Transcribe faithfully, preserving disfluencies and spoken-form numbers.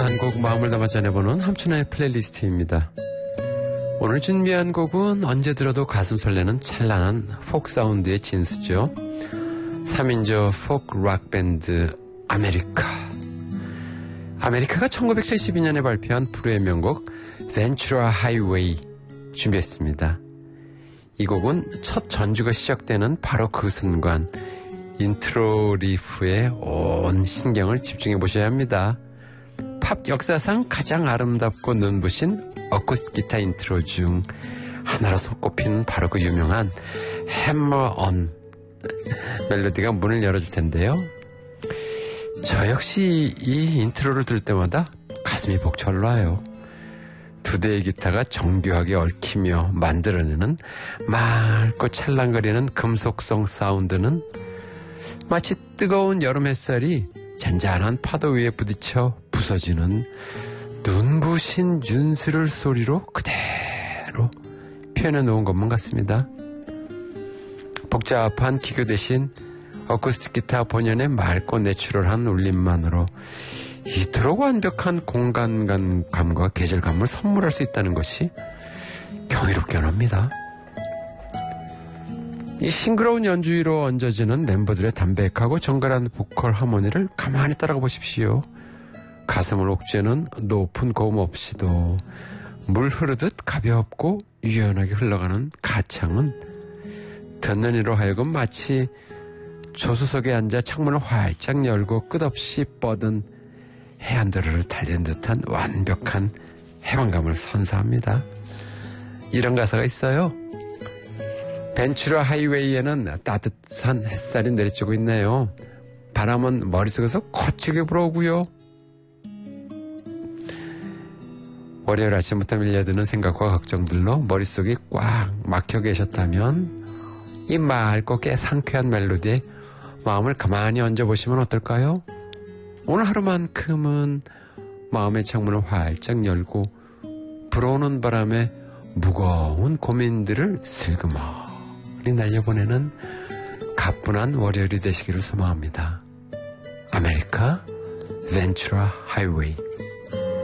한 곡 마음을 담아 전해보는 함춘의 플레이리스트입니다. 오늘 준비한 곡은 언제 들어도 가슴 설레는 찬란한 폭 사운드의 진수죠. 삼 인조 폭 락밴드 아메리카. 아메리카가 천구백칠십이 년에 발표한 불후의 명곡 벤츄라 하이웨이 준비했습니다. 이 곡은 첫 전주가 시작되는 바로 그 순간 인트로 리프에 온 신경을 집중해 보셔야 합니다. 팝 역사상 가장 아름답고 눈부신 어쿠스틱 기타 인트로 중 하나로 손꼽히는 바로 그 유명한 Hammer On 멜로디가 문을 열어줄 텐데요. 저 역시 이 인트로를 들을 때마다 가슴이 벅찰러요. 두 대의 기타가 정교하게 얽히며 만들어내는 맑고 찰랑거리는 금속성 사운드는 마치 뜨거운 여름 햇살이 잔잔한 파도 위에 부딪혀 부서지는 눈부신 윤슬을 소리로 그대로 표현해 놓은 것만 같습니다. 복잡한 기교 대신 어쿠스틱 기타 본연의 맑고 내추럴한 울림만으로 이토록 완벽한 공간감과 계절감을 선물할 수 있다는 것이 경이롭긴 합니다. 이 싱그러운 연주 위로 얹어지는 멤버들의 담백하고 정갈한 보컬 하모니를 가만히 따라가 보십시오. 가슴을 옥죄는 높은 고음 없이도 물 흐르듯 가볍고 유연하게 흘러가는 가창은 듣는 이로 하여금 마치 조수석에 앉아 창문을 활짝 열고 끝없이 뻗은 해안도로를 달리는 듯한 완벽한 해방감을 선사합니다. 이런 가사가 있어요. 벤츄라 하이웨이에는 따뜻한 햇살이 내리쬐고 있네요. 바람은 머릿속에서 거칠게 불어오고요. 월요일 아침부터 밀려드는 생각과 걱정들로 머릿속이 꽉 막혀 계셨다면 이 맑고 꽤 상쾌한 멜로디에 마음을 가만히 얹어보시면 어떨까요? 오늘 하루만큼은 마음의 창문을 활짝 열고 불어오는 바람에 무거운 고민들을 슬그머니 날려보내는 가뿐한 월요일이 되시기를 소망합니다. 아메리카 벤츄라 하이웨이.